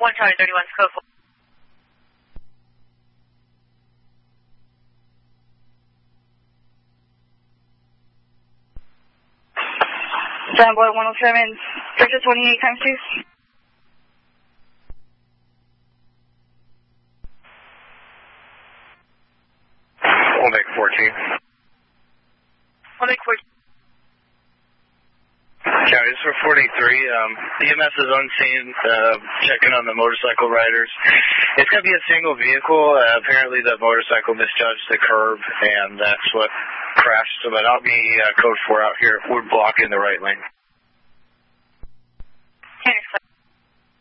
1 Charlie 31, code 4. John Boy 107, Victor 28 times 2. We'll make 14. We'll make 14. County, this is for 43. EMS is unseen, checking on the motorcycle riders. It's going to be a single vehicle. Apparently the motorcycle misjudged the curb, and that's what crashed. So, but I'll be code 4 out here. We're blocking the right lane.